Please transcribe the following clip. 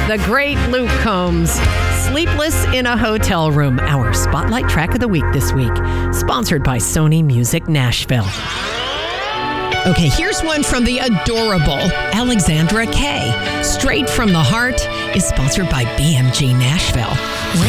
the great Luke Combs. Sleepless in a Hotel Room, our Spotlight track of the week this week. Sponsored by Sony Music Nashville. Okay, here's one from the adorable Alexandra Kay. Straight from the Heart is sponsored by BMG Nashville.